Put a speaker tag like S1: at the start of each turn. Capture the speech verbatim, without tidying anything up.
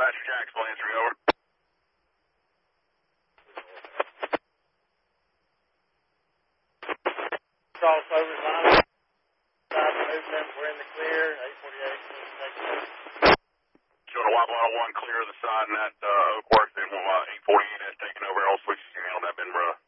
S1: Dispatcher Jacksonville answering over.
S2: Crossover line. Side movement. We're in the clear. eight forty-eight.
S1: Showing a Y one oh one clear of the side in that uh, Oak Works, and uh, eight forty-eight has taken over. All switches on that Benbrook.